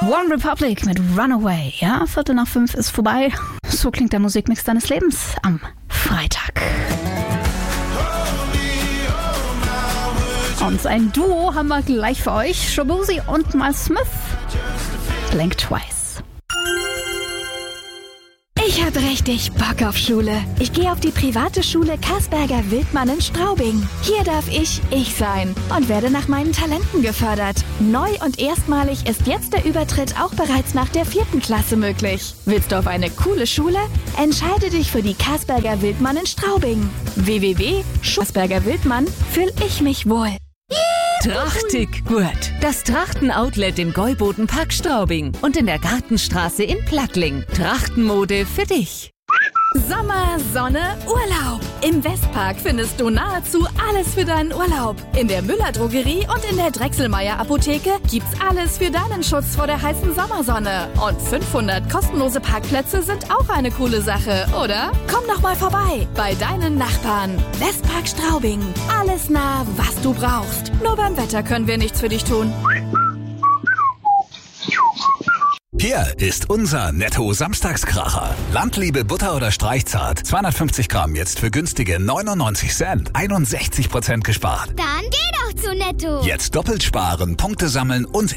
One Republic mit Runaway. Ja, 4:45 ist vorbei. So klingt der Musikmix deines Lebens am Freitag. Und ein Duo haben wir gleich für euch. Shaboozey und Miles Smith. Blink Twice. Ich hab richtig Bock auf Schule. Ich gehe auf die private Schule Kasperger Wildmann in Straubing. Hier darf ich sein und werde nach meinen Talenten gefördert. Neu und erstmalig ist jetzt der Übertritt auch bereits nach der 4. Klasse möglich. Willst du auf eine coole Schule? Entscheide dich für die Kasperger Wildmann in Straubing. www.Kasperger Wildmann fühl ich mich wohl. Trachtig gut. Das Trachten-Outlet im Gäubodenpark Straubing und in der Gartenstraße in Plattling. Trachtenmode für dich. Sommer, Sonne, Urlaub. Im Westpark findest du nahezu alles für deinen Urlaub. In der Müller-Drogerie und in der Drechselmeier-Apotheke gibt's alles für deinen Schutz vor der heißen Sommersonne. Und 500 kostenlose Parkplätze sind auch eine coole Sache, oder? Komm doch mal vorbei bei deinen Nachbarn. Westpark Straubing. Alles nah, was du brauchst. Nur beim Wetter können wir nichts für dich tun. Hier ist unser Netto-Samstagskracher. Landliebe Butter oder Streichzart. 250 Gramm jetzt für günstige 99 Cent. 61% gespart. Dann geh doch zu Netto. Jetzt doppelt sparen, Punkte sammeln und